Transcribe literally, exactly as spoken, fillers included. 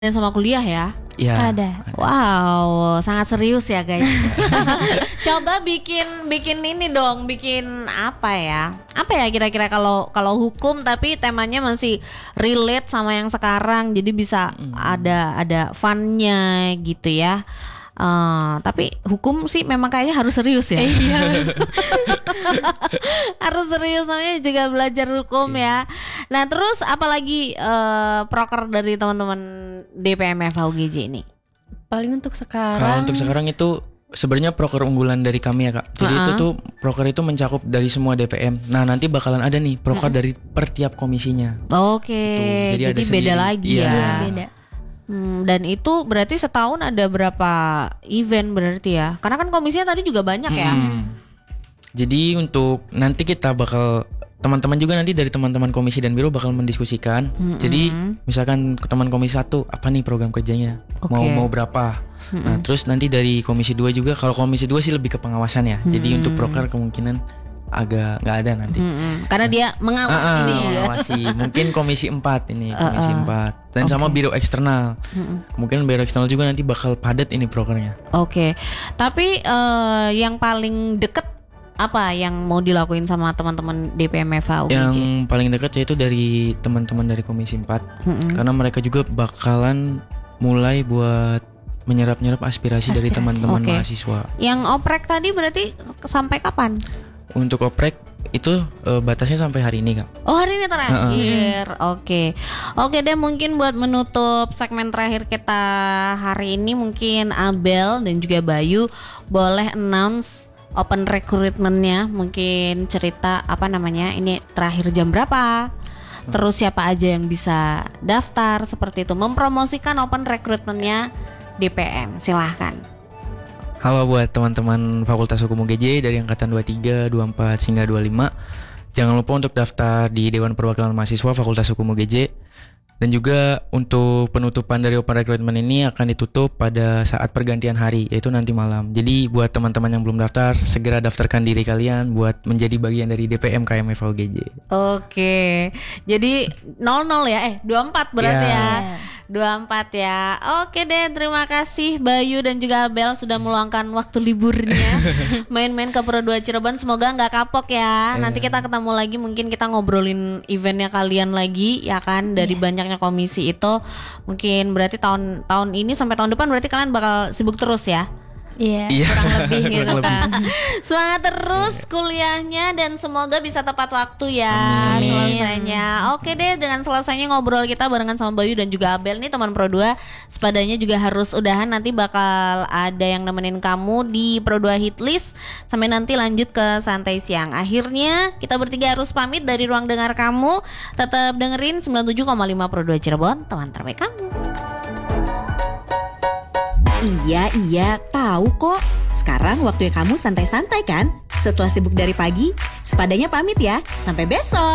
Dan sama kuliah ya? Iya. Ada. Wow, sangat serius ya guys. Coba bikin bikin ini dong, bikin apa ya? Apa ya kira-kira kalau kalau hukum tapi temanya masih relate sama yang sekarang, jadi bisa hmm. ada ada fun-nya gitu ya. Uh, tapi hukum sih memang kayaknya harus serius ya. Iya. Harus serius, namanya juga belajar hukum ya. Nah terus apalagi uh, proker dari teman-teman D P M F H U G J ini? Paling untuk sekarang. Kalau untuk sekarang itu sebenarnya proker unggulan dari kami ya kak. Jadi uh-huh. itu tuh proker itu mencakup dari semua D P M. Nah nanti bakalan ada nih proker uh-huh. dari per tiap komisinya. Oke. Okay. Jadi, jadi beda lagi ya. ya. Beda. Hmm, dan itu berarti setahun ada berapa event berarti ya? Karena kan komisinya tadi juga banyak ya. Hmm. Jadi untuk nanti kita bakal, teman-teman juga nanti dari teman-teman komisi dan biro bakal mendiskusikan. Mm-hmm. Jadi misalkan teman komisi satu apa nih program kerjanya, okay. mau mau berapa. Mm-hmm. Nah terus nanti dari komisi dua juga, kalau komisi dua sih lebih ke pengawasan ya. Mm-hmm. Jadi untuk proker kemungkinan agak nggak ada nanti. Mm-hmm. Karena dia mengawasi. Ah, ah, ya. Mengawasi. Mungkin komisi empat ini, komisi uh-uh. empat. Dan okay. sama biro eksternal. Mm-hmm. Mungkin biro eksternal juga nanti bakal padat ini prokernya. Oke. Okay. Tapi uh, yang paling deket apa yang mau dilakuin sama teman-teman D P M F H U G J? Yang paling dekat yaitu dari teman-teman dari komisi empat. Mm-hmm. Karena mereka juga bakalan mulai buat menyerap-nyerap aspirasi, aspirasi. dari teman-teman okay. mahasiswa. Yang oprek tadi berarti sampai kapan? Untuk oprek itu uh, batasnya sampai hari ini kak. Oh hari ini terakhir. Uh-uh. Oke, oke deh, mungkin buat menutup segmen terakhir kita hari ini, mungkin Abel dan juga Bayu boleh announce open recruitment-nya, mungkin cerita apa namanya, ini terakhir jam berapa, terus siapa aja yang bisa daftar, seperti itu, mempromosikan open recruitment-nya D P M. Silahkan. Halo buat teman-teman Fakultas Hukum U G J dari angkatan dua puluh tiga, dua puluh empat hingga dua puluh lima. Jangan lupa untuk daftar di Dewan Perwakilan Mahasiswa Fakultas Hukum U G J. Dan juga untuk penutupan dari open recruitment ini akan ditutup pada saat pergantian hari, yaitu nanti malam. Jadi buat teman-teman yang belum daftar, segera daftarkan diri kalian buat menjadi bagian dari D P M K M F H U G J. Oke, jadi nol nol ya, eh dua puluh empat berarti yeah. ya. dua puluh empat ya. Oke deh, terima kasih Bayu dan juga Abel sudah meluangkan waktu liburnya main-main ke Pro dua Cirebon. Semoga gak kapok ya. Nanti kita ketemu lagi, mungkin kita ngobrolin eventnya kalian lagi ya kan. Dari yeah. banyaknya komisi itu, mungkin berarti tahun tahun ini sampai tahun depan berarti kalian bakal sibuk terus ya. Iya, yeah. kurang lebih gitu kan. Semangat terus kuliahnya dan semoga bisa tepat waktu ya. Amin. Selesainya. Oke deh, dengan selesainya ngobrol kita barengan sama Bayu dan juga Abel nih teman Pro dua, sepadanya juga harus udahan, nanti bakal ada yang nemenin kamu di Pro dua Hitlist sampai nanti lanjut ke santai siang. Akhirnya kita bertiga harus pamit dari ruang dengar kamu. Tetap dengerin sembilan puluh tujuh koma lima Pro dua Cirebon, teman terbaik kamu. Iya, iya, tahu kok. Sekarang waktunya kamu santai-santai kan? Setelah sibuk dari pagi, sepadanya pamit ya. Sampai besok.